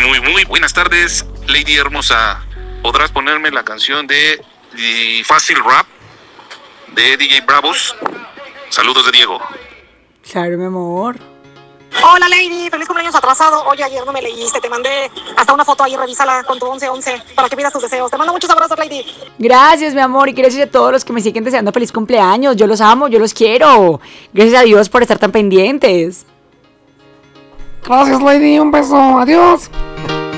Muy buenas tardes, Lady hermosa. ¿Podrás ponerme la canción de Fácil Rap de DJ Bravos? Saludos de Diego. Claro, mi amor. Hola, Lady, feliz cumpleaños atrasado. Oye, ayer no me leíste, te mandé hasta una foto ahí, revísala con tu 1111 para que pidas tus deseos. Te mando muchos abrazos, Lady. Gracias, mi amor, y gracias a todos los que me siguen deseando feliz cumpleaños. Yo los amo, yo los quiero. Gracias a Dios por estar tan pendientes. Gracias, Lady, un beso, adiós.